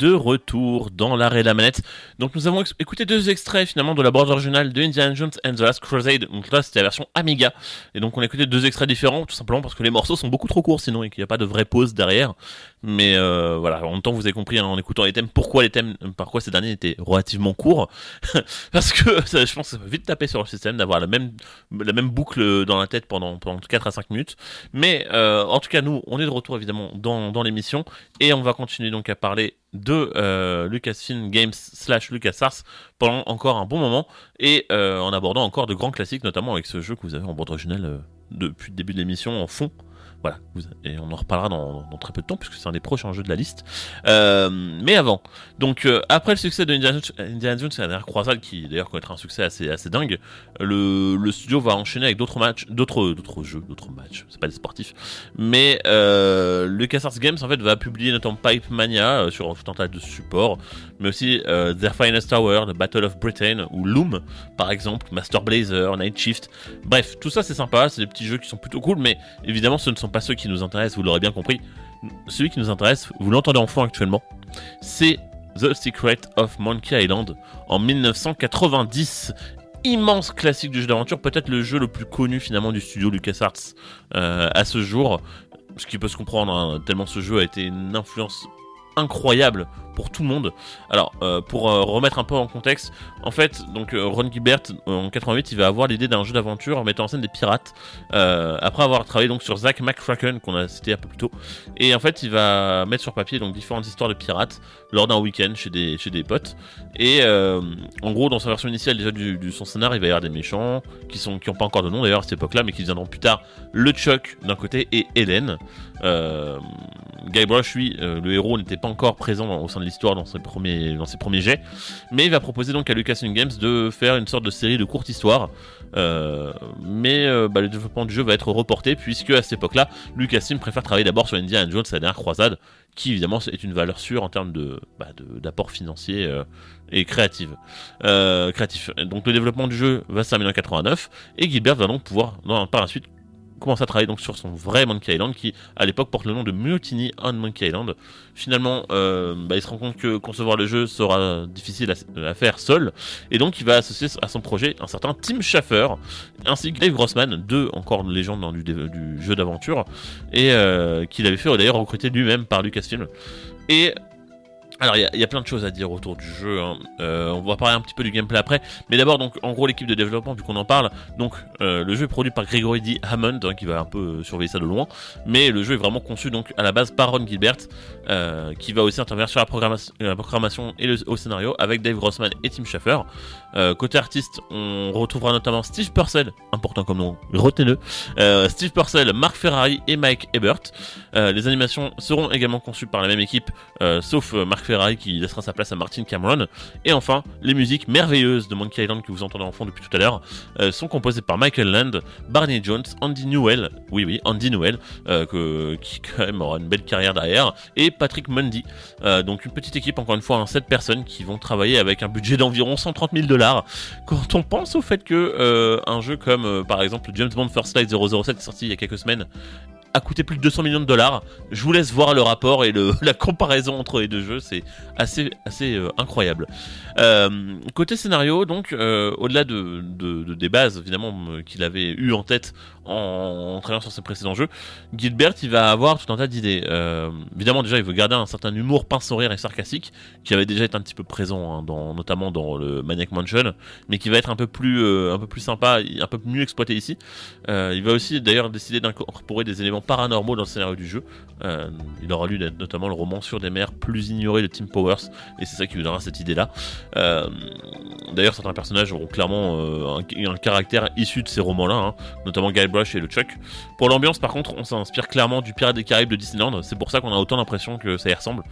de retour dans l'arrêt de la manette. Donc nous avons écouté 2 extraits finalement de la bande originale de Indiana Jones and the Last Crusade. Donc là c'était la version Amiga. Et donc on a écouté 2 extraits différents tout simplement parce que les morceaux sont beaucoup trop courts sinon et qu'il n'y a pas de vraie pause derrière. Mais voilà, en même temps vous avez compris en écoutant les thèmes pourquoi ces derniers étaient relativement courts. Parce que je pense que ça va vite taper sur le système d'avoir la même boucle dans la tête pendant 4 à 5 minutes. Mais en tout cas nous on est de retour évidemment dans l'émission et on va continuer donc à parler de Lucasfilm Games / LucasArts pendant encore un bon moment et en abordant encore de grands classiques, notamment avec ce jeu que vous avez en bande originale depuis le début de l'émission en fond. Voilà, et on en reparlera dans très peu de temps puisque c'est un des prochains jeux de la liste. Mais avant, donc après le succès de Indiana Jones et la dernière croisade, qui d'ailleurs connaîtra un succès assez dingue, le studio va enchaîner avec d'autres matchs, d'autres matchs. C'est pas des sportifs, mais LucasArts Games en fait va publier notamment Pipe Mania sur tout un tas de supports, mais aussi Their Finest Hour, The Battle of Britain ou Loom par exemple, Master Blazer, Night Shift. Bref, tout ça c'est sympa, c'est des petits jeux qui sont plutôt cool, mais évidemment ce ne sont pas ceux qui nous intéressent, vous l'aurez bien compris. Celui qui nous intéresse, vous l'entendez en fond actuellement, c'est The Secret of Monkey Island en 1990. Immense classique du jeu d'aventure, peut-être le jeu le plus connu finalement du studio LucasArts à ce jour, ce qui peut se comprendre, hein, tellement ce jeu a été une influence incroyable pour tout le monde. Alors pour remettre un peu en contexte, en fait donc Ron Gilbert en 88 il va avoir l'idée d'un jeu d'aventure en mettant en scène des pirates après avoir travaillé donc sur Zack McCracken qu'on a cité un peu plus tôt, et en fait il va mettre sur papier donc différentes histoires de pirates lors d'un week-end chez des potes et en gros dans sa version initiale déjà du son scénar il va y avoir des méchants qui ont pas encore de nom d'ailleurs à cette époque là mais qui viendront plus tard, le Chuck d'un côté et Hélène. Guybrush lui le héros n'était pas encore présent au sein de l'histoire dans ses premiers jets, mais il va proposer donc à Lucasfilm Games de faire une sorte de série de courtes histoires, mais le développement du jeu va être reporté puisque à cette époque là Lucasfilm préfère travailler d'abord sur Indiana Jones la dernière croisade, qui évidemment est une valeur sûre en termes d'apport financier et créatif. Donc le développement du jeu va se terminer en 89 et Gilbert va donc pouvoir par la suite commence à travailler donc sur son vrai Monkey Island qui à l'époque porte le nom de Mutiny on Monkey Island. Finalement il se rend compte que concevoir le jeu sera difficile à faire seul et donc il va associer à son projet un certain Tim Schafer ainsi que Dave Grossman, deux encore légendes du jeu d'aventure et qu'il avait fait d'ailleurs recruter lui-même par Lucasfilm. Et alors il y a plein de choses à dire autour du jeu, hein. On va parler un petit peu du gameplay après, mais d'abord donc en gros l'équipe de développement vu qu'on en parle, donc le jeu est produit par Gregory D. Hammond hein, qui va un peu surveiller ça de loin, mais le jeu est vraiment conçu donc à la base par Ron Gilbert qui va aussi intervenir sur la programmation et au scénario avec Dave Grossman et Tim Schafer. Côté artiste on retrouvera notamment Steve Purcell, important comme nom, retenez-le, Steve Purcell, Mark Ferrari et Mike Ebert. Les animations seront également conçues par la même équipe sauf Mark Ferrari qui laissera sa place à Martin Cameron. Et enfin, les musiques merveilleuses de Monkey Island que vous entendez en fond depuis tout à l'heure sont composées par Michael Land, Barney Jones, Andy Newell, Andy Newell, qui quand même aura une belle carrière derrière, et Patrick Mundy. Donc une petite équipe, encore une fois, 7 personnes qui vont travailler avec un budget d'environ $130,000. Quand on pense au fait que un jeu comme par exemple James Bond First Light 007 sorti il y a quelques semaines a coûté plus de $200 millions. Je vous laisse voir le rapport et la comparaison entre les deux jeux, c'est assez incroyable. Côté scénario, donc, au-delà des bases évidemment qu'il avait eu en tête en travaillant sur ses précédents jeux, Gilbert il va avoir tout un tas d'idées. Évidemment déjà il veut garder un certain humour pince-sans-rire et sarcastique qui avait déjà été un petit peu présent hein, notamment dans le Maniac Mansion, mais qui va être un peu plus sympa, un peu mieux exploité ici. Il va aussi d'ailleurs décider d'incorporer des éléments paranormaux dans le scénario du jeu. Il aura lu notamment le roman Sur des mers plus ignorées de Tim Powers et c'est ça qui lui donnera cette idée là. D'ailleurs certains personnages auront clairement un caractère issu de ces romans là hein, notamment Guybrush et le Chuck. Pour l'ambiance par contre on s'inspire clairement du Pirates des Caraïbes de Disneyland, c'est pour ça qu'on a autant l'impression que ça y ressemble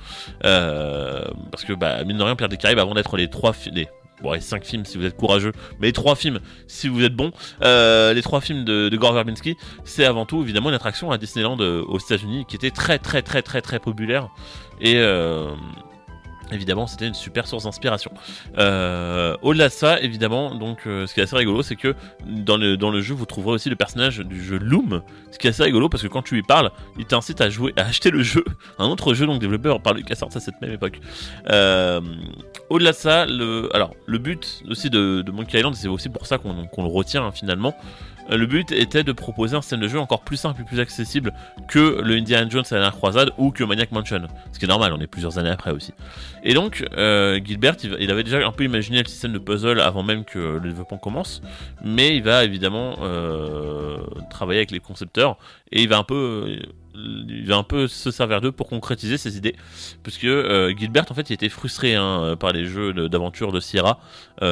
parce que mine de rien Pirates des Caraïbes avant d'être les 5 films si vous êtes courageux, mais les 3 films si vous êtes bon, les 3 films de Gore Verbinski, c'est avant tout évidemment une attraction à Disneyland aux États-Unis qui était très très très très très populaire évidemment, c'était une super source d'inspiration. Au-delà de ça, évidemment, donc, ce qui est assez rigolo, c'est que dans le jeu, vous trouverez aussi le personnage du jeu Loom. Ce qui est assez rigolo, parce que quand tu lui parles, il t'incite à acheter le jeu, un autre jeu donc développé par LucasArts à cette même époque. Au-delà de ça, le but aussi de Monkey Island, c'est aussi pour ça qu'on le retient hein, finalement. Le but était de proposer un système de jeu encore plus simple et plus accessible que le Indiana Jones à la dernière croisade ou que Maniac Mansion. Ce qui est normal, on est plusieurs années après aussi. Et donc, Gilbert, il avait déjà un peu imaginé le système de puzzle avant même que le développement commence, mais il va évidemment travailler avec les concepteurs et il va un peu se servir d'eux pour concrétiser ses idées, puisque Gilbert en fait il était frustré hein, par les jeux d'aventure de Sierra,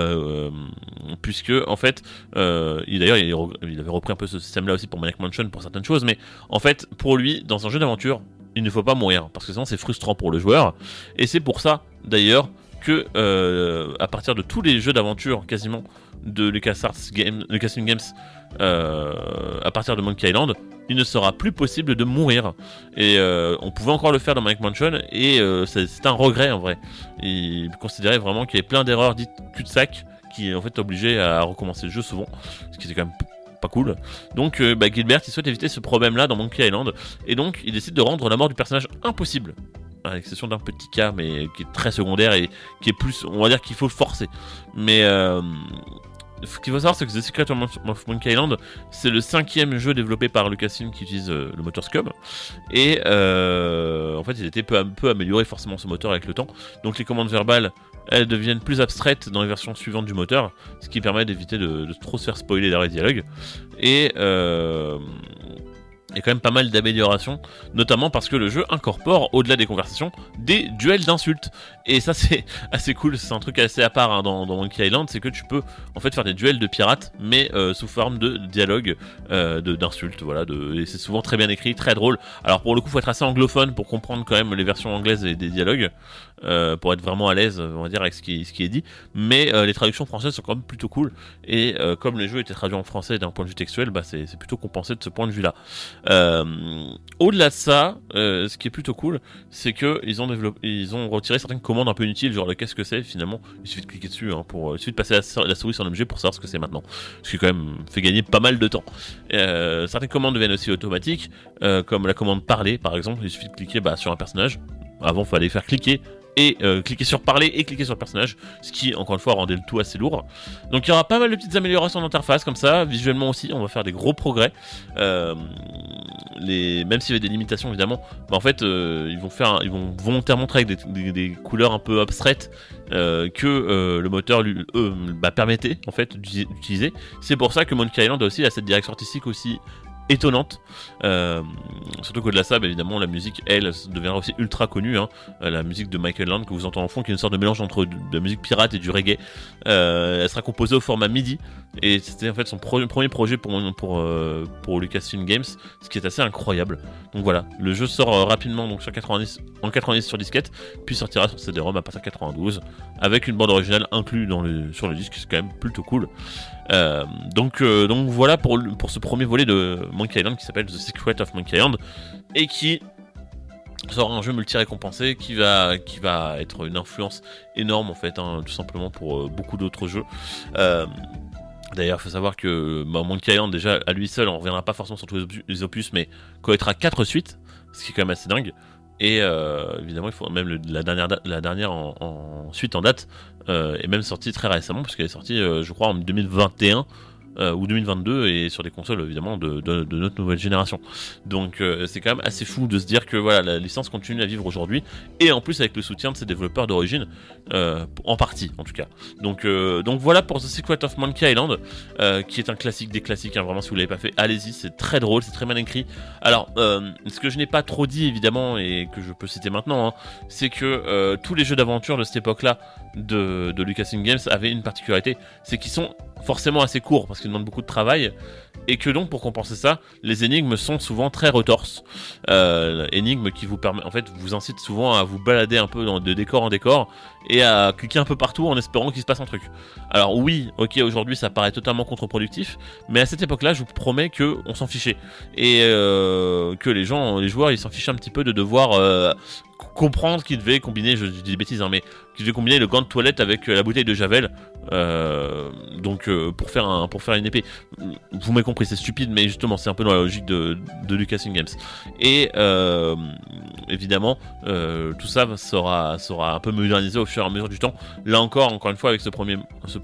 puisque en fait d'ailleurs il avait repris un peu ce système là aussi pour Maniac Mansion pour certaines choses, mais en fait pour lui dans un jeu d'aventure il ne faut pas mourir, parce que sinon c'est frustrant pour le joueur, et c'est pour ça d'ailleurs que à partir de tous les jeux d'aventure quasiment de Lucasfilm Games, à partir de Monkey Island, il ne sera plus possible de mourir. Et on pouvait encore le faire dans Maniac Mansion, et c'est un regret en vrai. Il considérait vraiment qu'il y avait plein d'erreurs dites cul-de-sac qui en fait obligeaient à recommencer le jeu souvent, ce qui était quand même pas cool. Donc Gilbert il souhaite éviter ce problème là dans Monkey Island, et donc il décide de rendre la mort du personnage impossible, à l'exception d'un petit cas mais qui est très secondaire et qui est plus, on va dire qu'il faut le forcer. Mais ce qu'il faut savoir, c'est que The Secret of Monkey Island, c'est le 5e jeu développé par Lucasfilm qui utilise le moteur SCUMM. Et en fait, il a été peu à peu amélioré forcément ce moteur avec le temps. Donc les commandes verbales, elles deviennent plus abstraites dans les versions suivantes du moteur, ce qui permet d'éviter de trop se faire spoiler dans les dialogues. Et il y a quand même pas mal d'améliorations, notamment parce que le jeu incorpore, au-delà des conversations, des duels d'insultes. Et ça c'est assez cool, c'est un truc assez à part hein, dans Monkey Island, c'est que tu peux en fait faire des duels de pirates, mais sous forme de dialogue, d'insultes, voilà, et c'est souvent très bien écrit, très drôle. Alors pour le coup, faut être assez anglophone pour comprendre quand même les versions anglaises des dialogues, pour être vraiment à l'aise, on va dire, avec ce qui est dit. Mais les traductions françaises sont quand même plutôt cool, et comme les jeux étaient traduits en français d'un point de vue textuel, bah c'est plutôt compensé de ce point de vue-là. Au-delà de ça, ce qui est plutôt cool, c'est que ils ont retiré certaines commandes un peu inutiles, genre le qu'est-ce que c'est finalement. Il suffit de cliquer dessus, hein, il suffit de passer la souris sur l'objet pour savoir ce que c'est maintenant. Ce qui quand même fait gagner pas mal de temps. Certaines commandes deviennent aussi automatiques, comme la commande parler par exemple. Il suffit de cliquer sur un personnage. Avant, il fallait faire cliquer et cliquer sur parler et cliquer sur le personnage, ce qui encore une fois rendait le tout assez lourd. Donc il y aura pas mal de petites améliorations d'interface comme ça, visuellement aussi on va faire des gros progrès, même s'il y avait des limitations évidemment, en fait ils vont volontairement travailler avec des couleurs un peu abstraites que le moteur permettait en fait d'utiliser. C'est pour ça que Monkey Island aussi a cette direction artistique aussi étonnante, surtout qu'au-delà de ça, évidemment la musique elle deviendra aussi ultra connue, hein. La musique de Michael Land que vous entendez en fond, qui est une sorte de mélange entre de la musique pirate et du reggae, elle sera composée au format MIDI, et c'était en fait son premier projet pour Lucasfilm Games, ce qui est assez incroyable. Donc voilà, le jeu sort rapidement donc en 90 sur disquette, puis sortira sur CD-ROM à partir de 92 avec une bande originale inclue sur le disque, c'est quand même plutôt cool. Donc voilà pour ce premier volet de Monkey Island qui s'appelle The Secret of Monkey Island, et qui sera un jeu multi-récompensé qui va être une influence énorme en fait, hein, tout simplement pour beaucoup d'autres jeux. D'ailleurs, il faut savoir que Monkey Island, déjà à lui seul, on reviendra pas forcément sur tous les opus, mais connaîtra 4 suites, ce qui est quand même assez dingue. Et évidemment, il faut même la dernière en suite en date est même sortie très récemment, parce qu'elle est sortie, je crois, en 2021 ou 2022, et sur des consoles évidemment de notre nouvelle génération. Donc c'est quand même assez fou de se dire que voilà, la licence continue à vivre aujourd'hui, et en plus avec le soutien de ses développeurs d'origine, en partie en tout cas. Donc voilà pour The Secret of Monkey Island, qui est un classique des classiques, hein, vraiment. Si vous l'avez pas fait, allez-y, c'est très drôle, c'est très bien écrit. Alors ce que je n'ai pas trop dit évidemment, et que je peux citer maintenant, hein, c'est que tous les jeux d'aventure de cette époque-là de Lucasfilm Games avaient une particularité, c'est qu'ils sont forcément assez courts parce qu'ils demandent beaucoup de travail, et que donc pour compenser ça, les énigmes sont souvent très retorses, énigmes qui vous incitent souvent à vous balader un peu de décor en décor et à cliquer un peu partout en espérant qu'il se passe un truc. Alors oui, ok, aujourd'hui ça paraît totalement contre-productif, mais à cette époque-là, je vous promets que on s'en fichait, et que les joueurs ils s'en fichaient un petit peu de devoir comprendre qu'il devait combiner, je dis des bêtises, hein, mais qu'il devait combiner le gant de toilette avec la bouteille de Javel, pour faire une épée. Vous m'avez compris, c'est stupide, mais justement, c'est un peu dans la logique de Lucasfilm Games. Et évidemment, tout ça sera un peu modernisé au fur et à mesure du temps. Là encore une fois, avec ce premier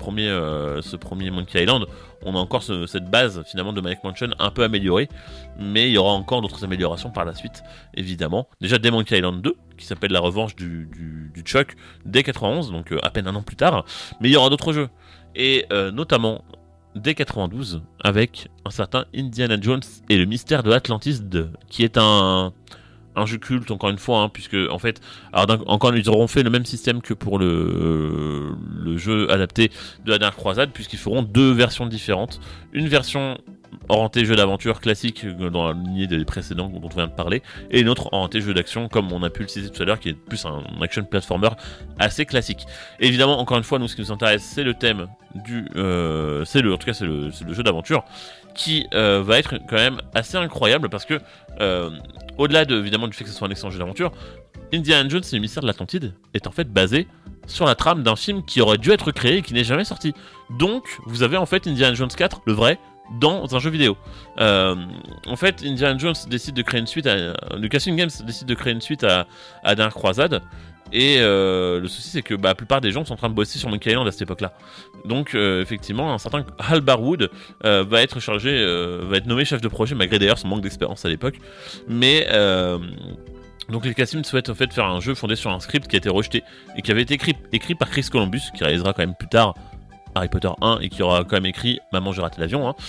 Monkey Island, on a encore cette base finalement de Maniac Mansion un peu améliorée, mais il y aura encore d'autres améliorations par la suite, évidemment. Déjà dès Monkey Island 2, qui s'appelle La Revanche du Chuck, dès 91, donc à peine un an plus tard, mais il y aura d'autres jeux. Et notamment dès 92, avec un certain Indiana Jones et le mystère de Atlantis 2, qui est un jeu culte, encore une fois, hein, puisque en fait, encore ils auront fait le même système que pour le jeu adapté de la dernière croisade, puisqu'ils feront 2 versions différentes. Une version orientée jeu d'aventure classique dans la lignée des précédents dont on vient de parler, et une autre orientée jeu d'action, comme on a pu le citer tout à l'heure, qui est plus un action platformer assez classique. Et évidemment, encore une fois, nous, ce qui nous intéresse, c'est le thème c'est le jeu d'aventure, qui va être quand même assez incroyable, parce que au-delà évidemment du fait que ce soit un excellent jeu d'aventure, Indiana Jones et le mystère de l'Atlantide est en fait basé sur la trame d'un film qui aurait dû être créé et qui n'est jamais sorti. Donc, vous avez en fait Indiana Jones 4, le vrai, dans un jeu vidéo. En fait, Indiana Jones décide de créer une suite Lucasfilm Games décide de créer une suite à Dernière Croisade. Et le souci, c'est que la plupart des gens sont en train de bosser sur Monkey Island à cette époque-là. Donc, effectivement, un certain Hal Barwood va être nommé chef de projet, malgré d'ailleurs son manque d'expérience à l'époque. Mais donc, Lucasfilm souhaite en fait faire un jeu fondé sur un script qui a été rejeté et qui avait été écrit par Chris Columbus, qui réalisera quand même plus tard Harry Potter 1 et qui aura quand même écrit Maman j'ai raté l'avion. Hein.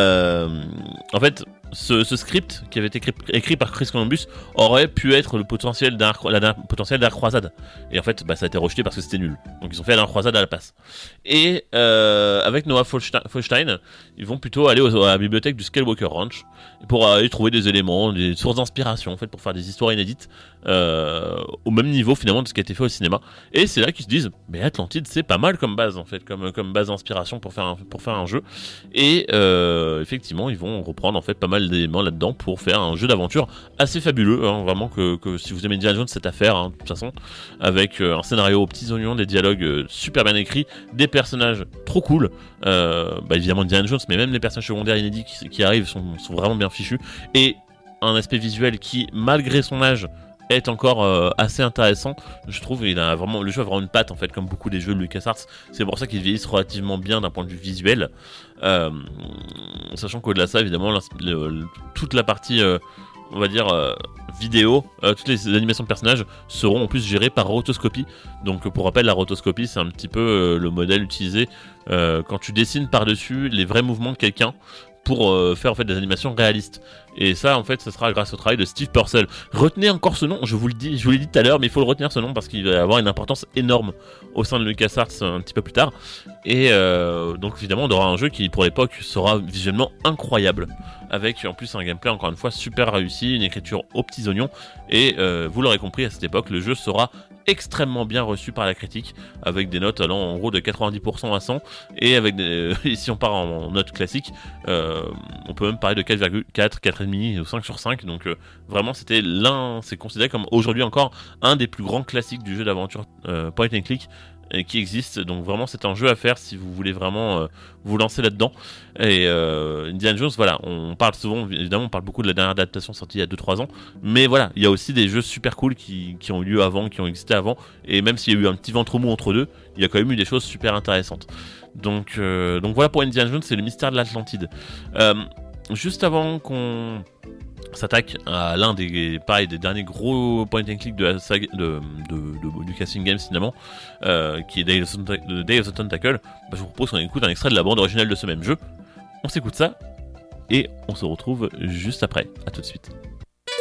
En fait, ce script qui avait été écrit par Chris Columbus aurait pu être le potentiel d'un croisade. Et en fait, ça a été rejeté parce que c'était nul. Donc ils ont fait la croisade à la place. Et avec Noah Falstein, ils vont plutôt aller à la bibliothèque du Skywalker Ranch pour aller trouver des éléments, des sources d'inspiration en fait, pour faire des histoires inédites au même niveau finalement de ce qui a été fait au cinéma. Et c'est là qu'ils se disent, mais Atlantide c'est pas mal comme base en fait, comme base d'inspiration pour faire un jeu. Et effectivement, ils vont reprendre en fait pas mal d'éléments là-dedans pour faire un jeu d'aventure assez fabuleux, hein, vraiment que si vous aimez Indiana Jones, cette affaire, hein, de toute façon, avec un scénario aux petits oignons, des dialogues super bien écrits, des personnages trop cool, évidemment Indiana Jones, mais même les personnages secondaires inédits qui arrivent sont vraiment bien fichus, et un aspect visuel qui, malgré son âge, est encore assez intéressant. Je trouve le jeu a vraiment une patte en fait, comme beaucoup des jeux de LucasArts. C'est pour ça qu'ils vieillissent relativement bien d'un point de vue visuel, sachant qu'au-delà de ça, évidemment, toute la partie on va dire vidéo, toutes les animations de personnages seront en plus gérées par rotoscopie. Donc pour rappel, la rotoscopie c'est un petit peu le modèle utilisé quand tu dessines par-dessus les vrais mouvements de quelqu'un pour faire en fait des animations réalistes. Et ça en fait ça sera grâce au travail de Steve Purcell. Retenez encore ce nom, je vous l'ai dit tout à l'heure, mais il faut le retenir ce nom parce qu'il va avoir une importance énorme au sein de LucasArts un petit peu plus tard. Et donc évidemment on aura un jeu qui pour l'époque sera visuellement incroyable, avec en plus un gameplay encore une fois super réussi, une écriture aux petits oignons, et vous l'aurez compris, à cette époque le jeu sera extrêmement bien reçu par la critique, avec des notes allant en gros de 90% à 100, et avec si on part en notes classiques, on peut même parler de 4,4, 4,5 ou 5 sur 5, donc vraiment c'est considéré comme aujourd'hui encore un des plus grands classiques du jeu d'aventure point and click qui existe. Donc vraiment c'est un jeu à faire si vous voulez vraiment vous lancer là-dedans. Et Indiana Jones, voilà, on parle souvent, évidemment on parle beaucoup de la dernière adaptation sortie il y a 2-3 ans, mais voilà, il y a aussi des jeux super cool qui ont eu lieu avant, qui ont existé avant, et même s'il y a eu un petit ventre mou entre deux, il y a quand même eu des choses super intéressantes. Donc voilà pour Indiana Jones, c'est le mystère de l'Atlantide. Juste avant qu'on s'attaque à l'un des derniers gros point and click de la saga de Lucasfilm Games finalement, qui est Day of the Tentacle, je vous propose qu'on écoute un extrait de la bande originale de ce même jeu. On s'écoute ça et on se retrouve juste après. À tout de suite.